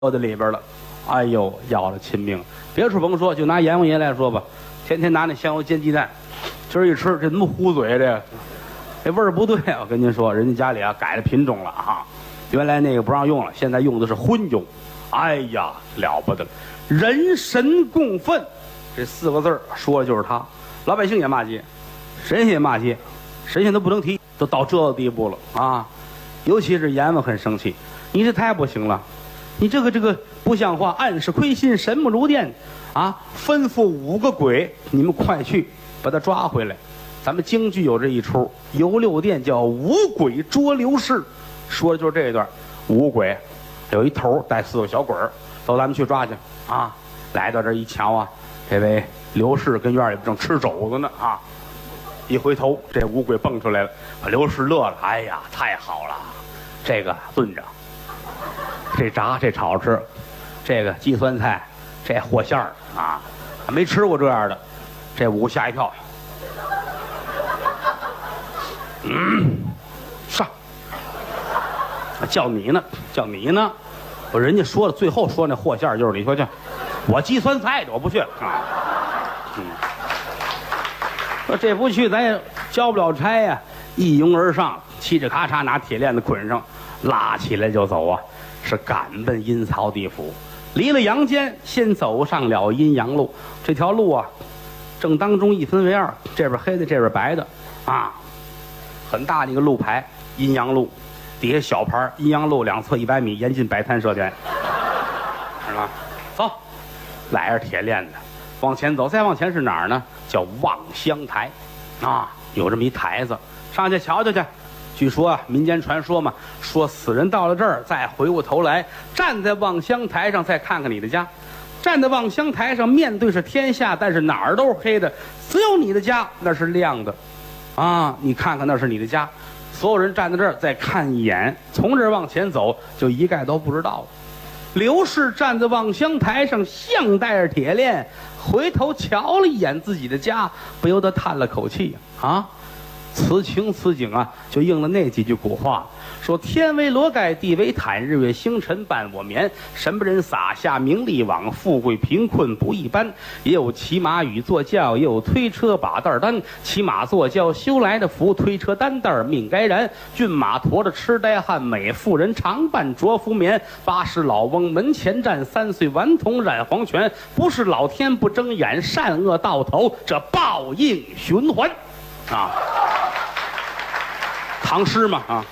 在里边了。哎呦，要了亲命！别处甭说，就拿阎王爷来说吧，天天拿那香油煎鸡蛋，今儿一吃这怎么糊嘴这味儿不对啊！我跟您说，人家家里啊改了品种了啊，原来那个不让用了，现在用的是荤油。哎呀，了不得了！人神共愤，这4个字说的就是他。老百姓也骂街，神仙也骂街，神仙都不能提，都到这个地步了啊！尤其是阎王很生气，你这太不行了，你这个不像话，暗室亏心，神不如电啊！吩咐5个鬼，你们快去把他抓回来。咱们京剧有这一出，游六殿叫5鬼捉刘氏，说的就是这一段。5鬼有一头带4个小鬼儿，走，咱们去抓去啊！来到这一瞧啊，这位刘氏跟院里正吃肘子呢啊！一回头，这5鬼蹦出来了，把刘氏乐了。哎呀，太好了，这个炖着，这炸，这炒吃，这个鸡酸菜，这和馅儿啊，还没吃过这样的。这5个吓一跳，上，叫你呢，叫你呢。我人家说了，最后说那和馅儿就是你说去，我鸡酸菜的我不去啊。说这不去咱也交不了差呀，一拥而上，嘁哧咔嚓拿铁链子捆上，拉起来就走啊，是赶奔阴曹地府。离了阳间，先走上了阴阳路。这条路啊，正当中一分为2，这边黑的，这边白的啊，很大的一个路牌，阴阳路，底下小牌阴阳路2侧100米，严禁摆摊设店，是吧？走，来着铁链子，往前走，再往前是哪儿呢？叫望乡台啊，有这么一台子，上去瞧瞧去。据说啊，民间传说嘛，说死人到了这儿，再回过头来，站在望乡台上，再看看你的家。站在望乡台上，面对是天下，但是哪儿都是黑的，只有你的家那是亮的，啊，你看看那是你的家。所有人站在这儿，再看一眼，从这儿往前走，就一概都不知道了。刘氏站在望乡台上，项带着铁链，回头瞧了一眼自己的家，不由得叹了口气啊！此情此景啊，就应了那几句古话，说天为罗盖，地为毯，日月星辰伴我眠。什么人撒下名利网，富贵贫困不一般。也有骑马与坐轿，也有推车把担担。骑马坐轿修来的福，推车担担命该然。骏马驮着痴呆汉，美妇人常伴着服眠。80老翁门前站，3岁顽童染黄泉。不是老天不睁眼，善恶到头这报应循环啊！唐诗嘛啊，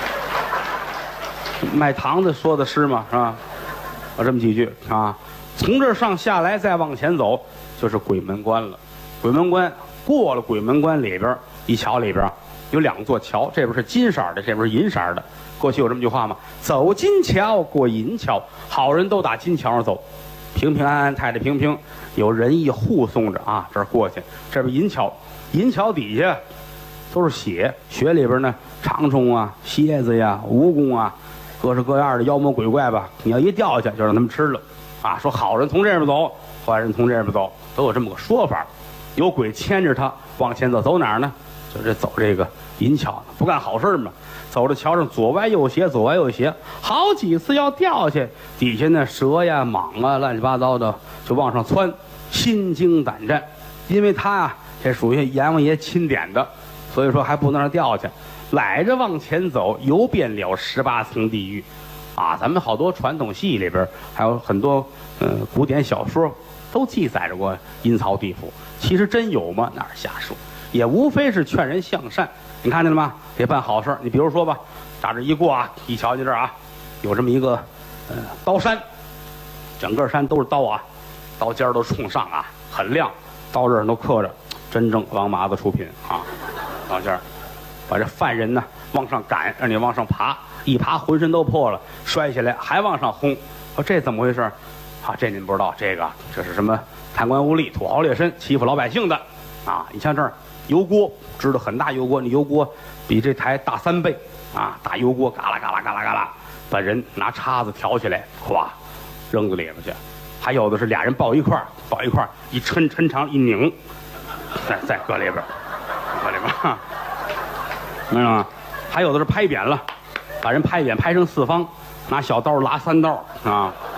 卖糖的说的诗嘛是吧？有这么几句啊。从这儿上下来再往前走，就是鬼门关了。鬼门关过了，鬼门关里边一瞧，里边有2座桥，这边是金色的，这边是银色的。过去有这么句话嘛，走金桥过银桥，好人都打金桥上走，平平安安太太平平，有仁义护送着啊，这儿过去。这边银桥，银桥底下都是血，血里边呢长虫啊、蝎子呀、蜈蚣啊，各式各样的妖魔鬼怪吧。你要一掉下就让他们吃了啊！说好人从这边走，坏人从这边走，都有这么个说法。有鬼牵着他往前走，走哪儿呢？就是走这个银桥，不干好事嘛。走着桥上左歪右斜，左歪右斜，好几次要掉下，底下呢蛇呀、蟒啊，乱七八糟的就往上窜，心惊胆战。因为他啊，这属于阎王爷钦点的。所以说还不能让掉下，揽着往前走，游遍了18层地狱，啊！咱们好多传统戏里边，还有很多古典小说都记载着过阴曹地府。其实真有吗？那是瞎说，也无非是劝人向善。你看见了吗？得办好事。你比如说吧，打这一过啊，一瞧见这儿啊，有这么一个刀山，整个山都是刀啊，刀尖都冲上啊，很亮，刀刃都刻着真正王麻子出品啊。到这儿，把这犯人呢往上赶，让你往上爬，一爬浑身都破了，摔下来还往上轰。说这怎么回事？啊，这您不知道，这是什么贪官污吏、土豪劣绅欺负老百姓的啊！你像这儿油锅，知道很大油锅，那油锅比这台大3倍啊！大油锅嘎啦嘎啦嘎啦嘎啦，把人拿叉子挑起来，咵扔到里边去。还有的是俩人抱一块儿，一抻长一拧，再搁里边。明白吗？还有的是拍扁了，把人拍扁拍成4方，拿小刀拉3刀啊，